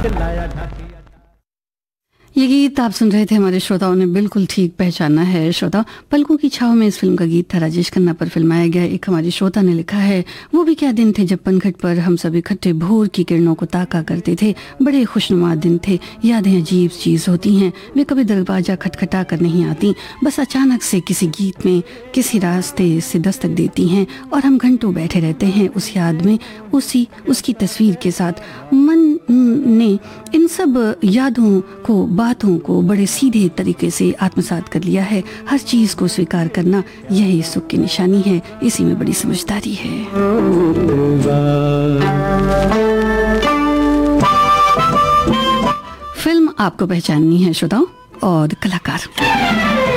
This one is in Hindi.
चिल्लाया ढाकिया। ये गीत आप सुन रहे थे, हमारे श्रोताओं ने बिल्कुल ठीक पहचाना है। श्रोता, पलकों की छाव में इस फिल्म का गीत था, राजेश खन्ना पर फिल्माया गया। एक हमारी श्रोता ने लिखा है, वो भी क्या दिन थे जब पनघट पर हम सब इकट्ठे भोर की किरणों को ताका करते थे। बड़े खुशनुमा दिन थे, यादें अजीब चीज होती हैं, वे कभी दरवाजा खटखटा कर नहीं आती, बस अचानक से किसी गीत में किसी रास्ते से दस्तक देती हैं और हम घंटों बैठे रहते हैं उस याद में, उसकी तस्वीर के साथ। मन ने इन सब यादों को, बातों को बड़े सीधे तरीके से आत्मसात कर लिया है। हर चीज को स्वीकार करना यही सुख की निशानी है, इसी में बड़ी समझदारी है। फिल्म आपको पहचाननी है श्रोताओं, और कलाकार